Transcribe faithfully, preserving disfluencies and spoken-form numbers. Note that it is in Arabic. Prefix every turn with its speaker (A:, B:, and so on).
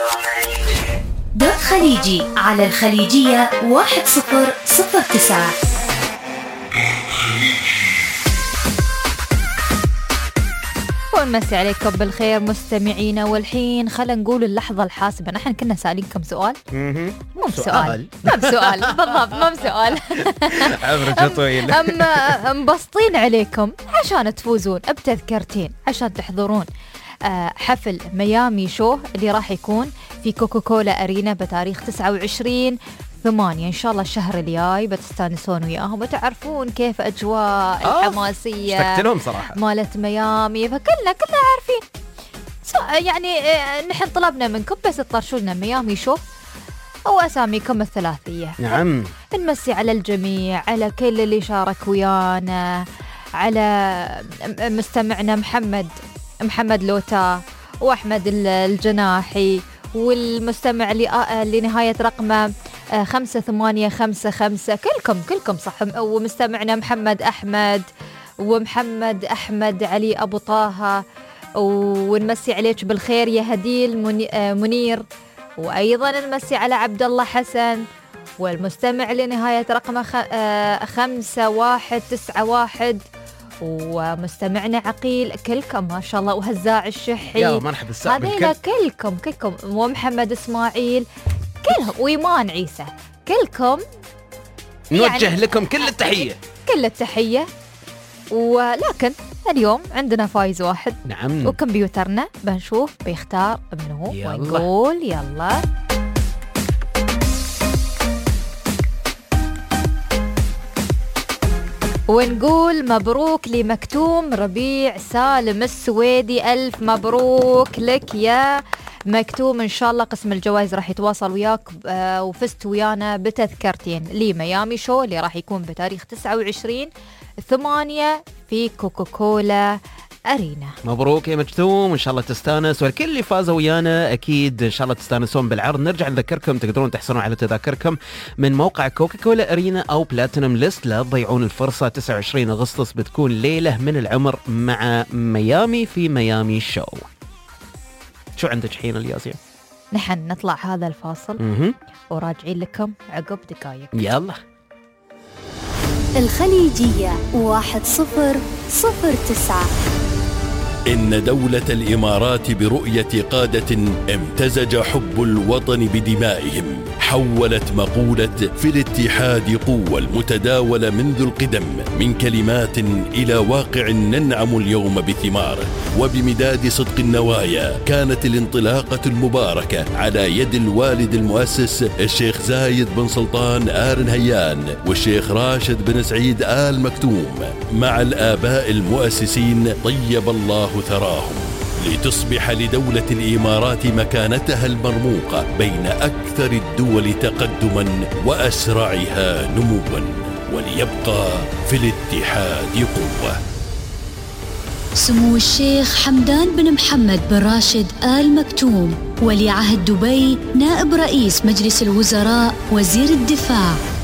A: دوت خليجي على الخليجية واحد صفر صفر تسعة.
B: ونمسي عليكم بالخير مستمعينا. والحين خلينا نقول اللحظة الحاسمة. نحن كنا سألينكم سؤال مو بسؤال ما بسؤال بالضبط ما بسؤال
C: عمرك طويل
B: أما مبسطين عليكم عشان تفوزون بتذكرتين عشان تحضرون حفل ميامي شو اللي راح يكون في كوكاكولا أرينا بتاريخ تسعة وعشرين ثمانية إن شاء الله الشهر الجاي. بتستانسون وياهم وتعرفون كيف أجواء الحماسية
C: اشتقت لهم صراحة
B: مالت ميامي. فكلنا كلنا عارفين يعني نحن طلبنا منكم بس تطرشوا لنا ميامي شو أو أساميكم الثلاثية.
C: نعم
B: نمسي على الجميع، على كل اللي شارك ويانا، على مستمعنا محمد محمد لوتا وأحمد الجناحي، والمستمع لنهاية رقمه خمسة ثمانية خمسة خمسة. كلكم كلكم صح. ومستمعنا محمد أحمد ومحمد أحمد علي أبو طه، ونمسي عليك بالخير يا هديل منير، وأيضا نمسي على عبد الله حسن، والمستمع لنهاية رقمه خمسة واحد تسعة واحد، ومستمعنا عقيل. كلكم ما شاء الله، وهزاع الشحي
C: يا مرحبا الساعة
B: هذيلا كلكم كلكم، ومحمد إسماعيل كلهم، وإيمان عيسى كلكم
C: نوجه يعني لكم كل التحية
B: كل التحية. ولكن اليوم عندنا فايز واحد.
C: نعم.
B: وكمبيوترنا بنشوف بيختار منه ونقول يلا ونقول مبروك لمكتوم ربيع سالم السويدي. ألف مبروك لك يا مكتوم. إن شاء الله قسم الجوائز راح يتواصل وياك آه وفزت ويانا بتذكرتين لميامي شو اللي راح يكون بتاريخ تسعة وعشرين ثمانية في كوكاكولا أرينا.
C: مبروك يا مكتوم، إن شاء الله تستانس، والكل اللي فازوا ويانا أكيد إن شاء الله تستانسون بالعرض. نرجع نذكركم تقدرون تحصلون على تذاكركم من موقع كوكاكولا أرينا أو بلاتينوم ليست. لا تضيعون الفرصة، تسعة وعشرين أغسطس بتكون ليلة من العمر مع ميامي في ميامي شو. شو عندك حين الياسين؟
B: نحن نطلع هذا الفاصل
C: م-م.
B: وراجعين لكم عقب دقايق.
C: يلا.
A: الخليجية واحد صفر صفر تسعة.
D: إن دولة الإمارات برؤية قادة امتزج حب الوطن بدمائهم، حولت مقولة في الاتحاد قوة المتداولة منذ القدم من كلمات إلى واقع ننعم اليوم بثماره. وبمداد صدق النوايا كانت الانطلاقة المباركة على يد الوالد المؤسس الشيخ زايد بن سلطان آل نهيان والشيخ راشد بن سعيد آل مكتوم مع الآباء المؤسسين طيب الله ثراهم، لتصبح لدولة الإمارات مكانتها المرموقة بين أكثر الدول تقدما وأسرعها نموا، وليبقى في الاتحاد قوة.
E: سمو الشيخ حمدان بن محمد بن راشد آل مكتوم ولي عهد دبي نائب رئيس مجلس الوزراء وزير الدفاع